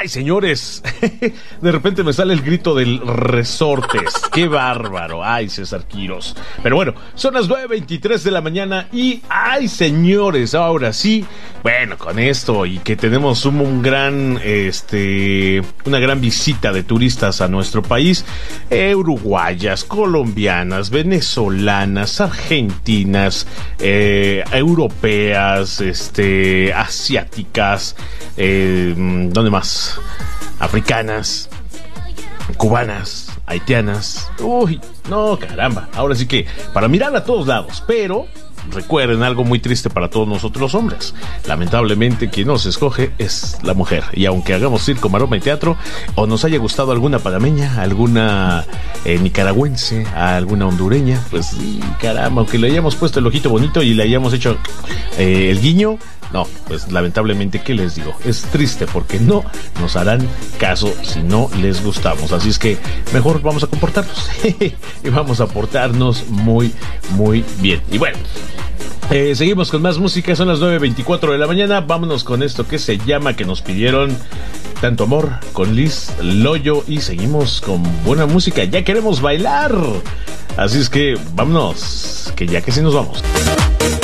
Ay, señores, de repente me sale el grito del resortes. ¡Qué bárbaro! Ay, César Quirós. Pero bueno, son las 9:23 de la mañana y, ay, señores, ahora sí, bueno, con esto y que tenemos una gran visita de turistas a nuestro país, uruguayas, colombianas, venezolanas, argentinas, europeas, asiáticas, ¿dónde más? Africanas, cubanas, haitianas. Uy, no, caramba. Ahora sí que para mirar a todos lados, pero recuerden algo muy triste para todos nosotros los hombres. Lamentablemente quien nos escoge es la mujer. Y aunque hagamos circo, maroma y teatro, o nos haya gustado alguna panameña, alguna nicaragüense, alguna hondureña, pues caramba, aunque le hayamos puesto el ojito bonito y le hayamos hecho el guiño, no, pues lamentablemente, ¿qué les digo? Es triste porque no nos harán caso si no les gustamos. Así es que mejor vamos a comportarnos y vamos a portarnos muy, muy bien. Y bueno, seguimos con más música. Son las 9:24 de la mañana. Vámonos con esto que se llama, que nos pidieron, Tanto Amor, con Liz Loyo. Y seguimos con buena música. Ya queremos bailar. Así es que vámonos, que ya que sí nos vamos.